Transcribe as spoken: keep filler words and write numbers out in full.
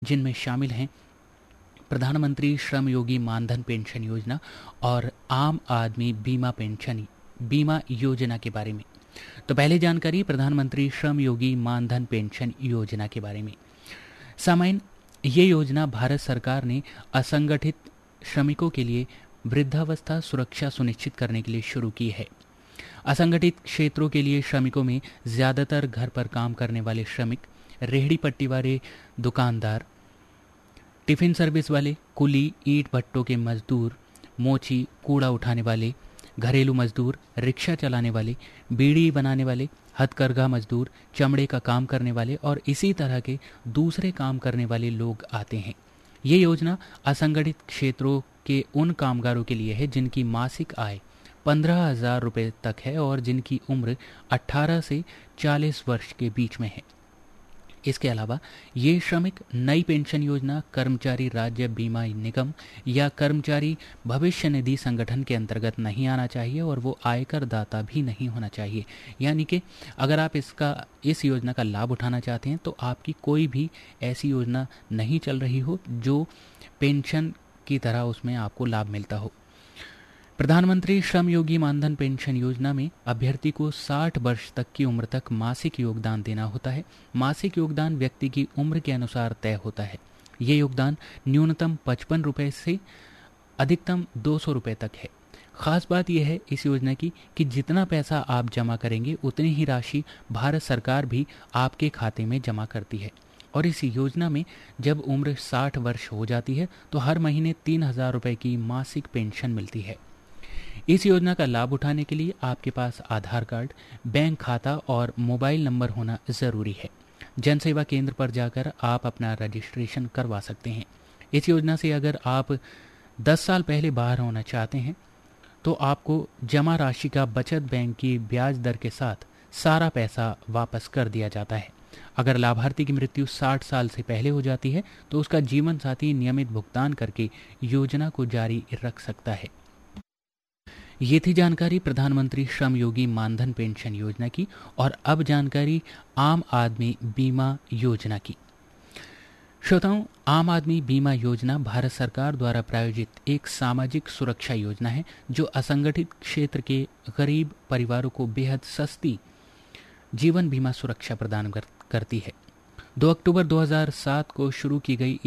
जिनमें शामिल हैं प्रधानमंत्री श्रम योगी मानधन पेंशन योजना और आम आदमी बीमा पेंशन बीमा योजना के बारे में। तो पहले जानकारी प्रधानमंत्री श्रम योगी मानधन पेंशन योजना के बारे में। सामान्य ये योजना भारत सरकार ने असंगठित श्रमिकों के लिए वृद्धावस्था सुरक्षा सुनिश्चित करने के लिए शुरू की है। असंगठित क्षेत्रों के लिए श्रमिकों में ज़्यादातर घर पर काम करने वाले श्रमिक, रेहड़ी पट्टी वाले दुकानदार, टिफ़िन सर्विस वाले, कुली, ईंट भट्टों के मजदूर, मोची, कूड़ा उठाने वाले, घरेलू मजदूर, रिक्शा चलाने वाले, बीड़ी बनाने वाले, हथकरघा मजदूर, चमड़े का काम करने वाले और इसी तरह के दूसरे काम करने वाले लोग आते हैं। ये योजना असंगठित क्षेत्रों के उन कामगारों के लिए है जिनकी मासिक आय पंद्रह हजार रुपये तक है और जिनकी उम्र अठारह से चालीस वर्ष के बीच में है। इसके अलावा ये श्रमिक नई पेंशन योजना, कर्मचारी राज्य बीमा निगम या कर्मचारी भविष्य निधि संगठन के अंतर्गत नहीं आना चाहिए और वो आयकर दाता भी नहीं होना चाहिए। यानी कि अगर आप इसका इस योजना का लाभ उठाना चाहते हैं तो आपकी कोई भी ऐसी योजना नहीं चल रही हो जो पेंशन की तरह उसमें आपको लाभ मिलता हो। प्रधानमंत्री श्रम योगी मानधन पेंशन योजना में अभ्यर्थी को साठ वर्ष तक की उम्र तक मासिक योगदान देना होता है। मासिक योगदान व्यक्ति की उम्र के अनुसार तय होता है। ये योगदान न्यूनतम पचपन रुपये से अधिकतम दो सौ रुपये तक है। खास बात यह है इस योजना की कि जितना पैसा आप जमा करेंगे उतनी ही राशि भारत सरकार भी आपके खाते में जमा करती है। और इस योजना में जब उम्र साठ वर्ष हो जाती है तो हर महीने तीन हजार रुपये की मासिक पेंशन मिलती है। इस योजना का लाभ उठाने के लिए आपके पास आधार कार्ड, बैंक खाता और मोबाइल नंबर होना ज़रूरी है। जन सेवा केंद्र पर जाकर आप अपना रजिस्ट्रेशन करवा सकते हैं। इस योजना से अगर आप दस साल पहले बाहर होना चाहते हैं तो आपको जमा राशि का बचत बैंक की ब्याज दर के साथ सारा पैसा वापस कर दिया जाता है। अगर लाभार्थी की मृत्यु साठ साल से पहले हो जाती है तो उसका जीवन साथी नियमित भुगतान करके योजना को जारी रख सकता है। ये थी जानकारी प्रधानमंत्री श्रम योगी मानधन पेंशन योजना की। और अब जानकारी आम आदमी बीमा योजना की। श्रोताओं, आम आदमी बीमा योजना भारत सरकार द्वारा प्रायोजित एक सामाजिक सुरक्षा योजना है जो असंगठित क्षेत्र के गरीब परिवारों को बेहद सस्ती जीवन बीमा सुरक्षा प्रदान कर, करती है। दो अक्टूबर दो हज़ार सात को शुरू की गई